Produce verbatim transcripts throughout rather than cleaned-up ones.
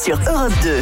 sur Europe deux.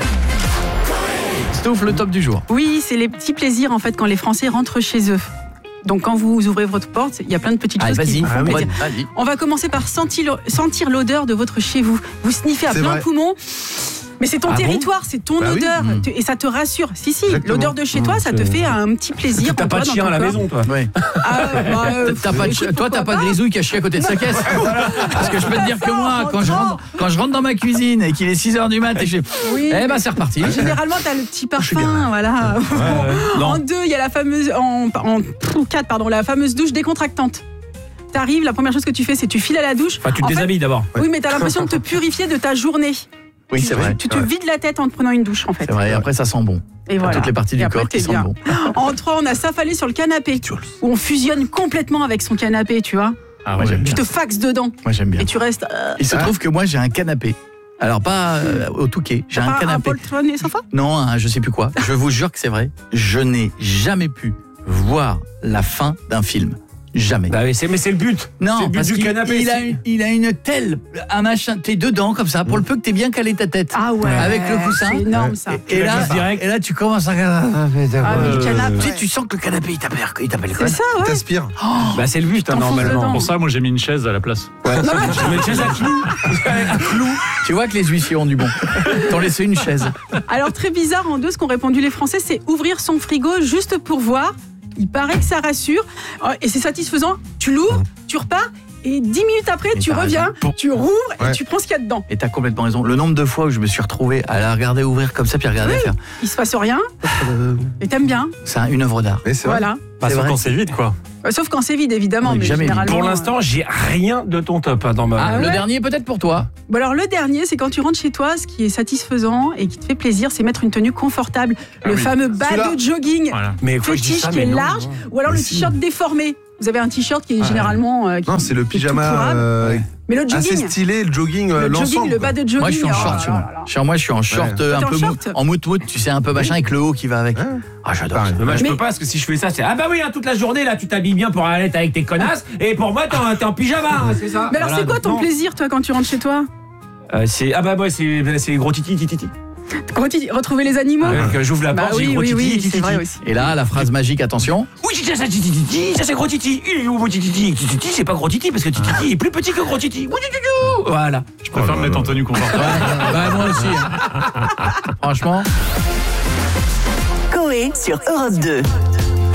Stouff, le top du jour. Oui, c'est les petits plaisirs en fait quand les Français rentrent chez eux. Donc quand vous ouvrez votre porte, il y a plein de petites Allez, choses vas-y. qui vous font Ah, plaisir. vas-y. On va commencer par sentir, sentir l'odeur de votre chez vous. Vous sniffez à C'est plein vrai. poumon. Mais c'est ton Ah territoire, c'est ton Bah oui. odeur Mmh. et ça te rassure. Si, si, Exactement. l'odeur de chez toi, ça te fait un petit plaisir. T'as en pas toi, de dans chien ton à la corps. maison, toi. Ouais. Ah, bah, euh, T'as pas de- écoute, toi, t'as pourquoi pas de grisouille caché à côté de sa caisse. Parce que je peux te dire que moi, quand je rentre, quand je rentre dans ma cuisine et qu'il est six heures du mat et que j'ai... Oui. Eh ben, c'est reparti. Généralement, t'as le petit parfum, voilà. Non. En deux, il y a la fameuse, en, en pff, quatre, pardon, la fameuse douche décontractante. T'arrives, la première chose que tu fais, c'est tu files à la douche. Enfin, tu te En fait, déshabilles d'abord. oui, mais t'as l'impression de te purifier de ta journée. Oui, c'est vrai. Tu te vides la tête en te prenant une douche, en fait. C'est vrai, et après ça sent bon. Et voilà. Toutes les parties Et du après, corps qui t'es sentent bien. bon. En trois, on a s'affaler sur le canapé, où on fusionne complètement avec son canapé, tu vois. Ah Moi, j'aime Tu bien. te faxes dedans Moi, j'aime bien. et tu restes. euh, Il se trouve que moi, j'ai un canapé. Alors, pas euh, au Touquet. J'ai t'as un pas un canapé. poltron et sofa. Non, un, je sais plus quoi. Je vous jure que c'est vrai. Je n'ai jamais pu voir la fin d'un film. Jamais. Bah oui, c'est, mais c'est le but. c'est Non, le but parce du qu'il canapé. il a, c'est- une, il a une telle, un machin, t'es dedans comme ça, pour le peu que t'aies bien calé ta tête. Ah ouais. Avec le coussin. C'est énorme ça. Et, et la là, glisse direct. et là, tu commences à... Ah, mais le canapé. Tu sais, tu sens que le canapé, il t'appelle, il t'appelle quoi. C'est ça, ouais. T'aspires. Bah c'est le but, hein, T'enfonces normalement. dedans. Pour ça, moi j'ai mis une chaise à la place. Je mets une chaise à clous. Un clou. Tu vois que les huissiers ont du bon. T'en laissé une chaise. Alors très bizarre en deux, ce qu'ont répondu les Français, c'est ouvrir son frigo juste pour voir. Il paraît que ça rassure et c'est satisfaisant. Tu l'ouvres, tu repars et dix minutes après, Mais tu t'as reviens, raison. tu rouvres et Ouais. tu prends ce qu'il y a dedans. Et t'as complètement raison. Le nombre de fois où je me suis retrouvé à la regarder ouvrir comme ça, puis à regarder faire. Il se passe rien Euh, et t'aimes bien. c'est un- une œuvre d'art. Mais c'est vrai. Voilà. Pas C'est sauf vrai. quand c'est vide, quoi. Euh, Sauf quand c'est vide évidemment, Oui, mais jamais vide. généralement. Pour l'instant, j'ai rien de ton top hein, dans ma. Ah, le ouais. dernier peut-être pour toi. Bon alors le dernier, c'est quand tu rentres chez toi, ce qui est satisfaisant et qui te fait plaisir, c'est mettre une tenue confortable, le oui. fameux bas Celui-là. de jogging Voilà. Mais faut que je dise fétiche ça, qui mais est non, large, non. ou alors Mais le si. t-shirt déformé. Vous avez un t-shirt qui est généralement. euh, qui- Non, c'est le qui est tout pyjama courable. euh, Mais le assez jogging, stylé, le jogging, euh, le jogging, l'ensemble. le bas de jogging. Moi, je suis en oh short là chez là moi. là là. Chez moi, je suis en short euh, Toi, un t'es en peu mou, short en mout-mout, tu sais, un peu machin avec le haut qui va avec. Hein Ah, j'adore. Pareil. Bah, je Mais- peux pas parce que si je fais ça, c'est ah bah oui, hein, toute la journée là, tu t'habilles bien pour aller avec tes connasses et pour moi t'es en, t'es en pyjama, hein, c'est ça. Mais alors Voilà, c'est quoi donc ton non. plaisir toi quand tu rentres chez toi? Euh, c'est ah bah ouais, c'est c'est gros titi titi titi. Reti- Retrouver les animaux? Donc, euh, j'ouvre la Bah porte, j'ai oui, gros oui, titi oui, titi c'est vrai titi. aussi. Et là, la phrase magique, attention. Oui, ça c'est titi titi, ça c'est gros titi. Il est où, titi titi? Titi titi, c'est pas gros titi parce que titi titi est plus petit que gros titi. Oui, titi, titi. Voilà. Je préfère Oh me là mettre en là. tenue confortable. Bah, moi aussi. hein. Franchement. Coé sur Europe deux.